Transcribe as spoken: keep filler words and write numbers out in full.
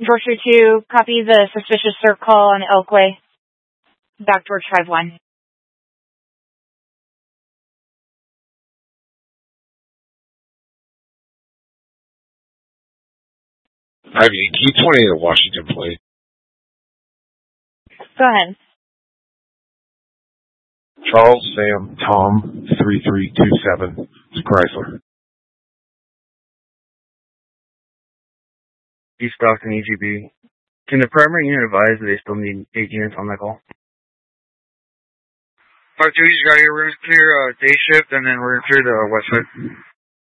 Georgia two, copy the suspicious circ call on Elkway. Back towards Drive one. Ivy, key twenty to Washington, please. Go ahead. Charles, Sam, Tom, three three two seven, Chrysler. East Stockton, E G B. Can the primary unit advise that they still need eight units on that call? Part two, you got here. We're going to clear uh, day shift, and then we're going to clear the west side.